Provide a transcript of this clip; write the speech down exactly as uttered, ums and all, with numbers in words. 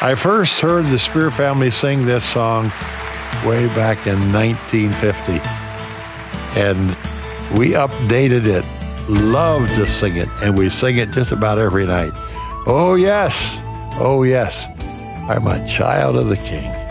I first heard the Spear family sing this song way back in nineteen fifty. And we updated it. Love to sing it. And we sing it just about every night. Oh, yes. Oh, yes. I'm a child of the King.